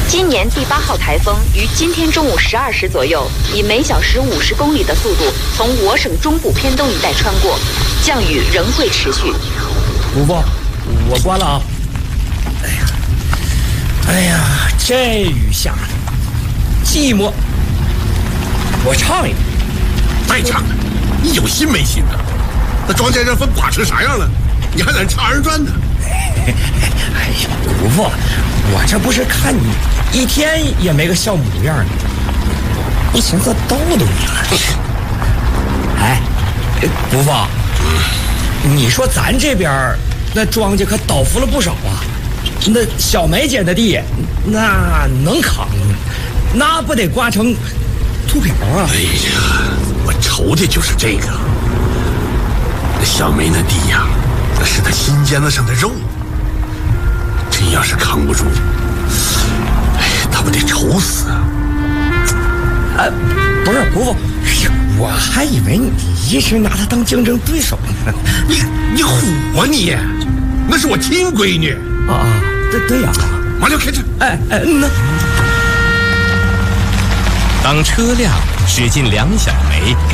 今年第8号台风于今天中午12时左右，以每小时50公里的速度从我省中部偏东一带穿过，降雨仍会持续。 主播，我关了啊。哎呀，这雨下的寂寞。我唱一个。 再唱了，你有心没心啊？那庄稼这风刮成啥样了？你还敢唱二人转呢？ 哎呀，姑父，我这不是看你一天也没个笑模样呢，我寻思逗逗你了。哎，姑父，你说咱这边那庄稼可倒伏了不少啊，那小梅姐的地那能扛，那不得刮成秃瓢啊？ 哎呀，我愁的就是这个。那小梅那地呀，那是她心尖子上的肉，真要是扛不住，哎，她不得愁死啊！ 不是姑父，我还以为你一直拿她当竞争对手呢。 你唬啊你！那是我亲闺女啊！对呀， 马上开车。 那当车辆驶进梁小梅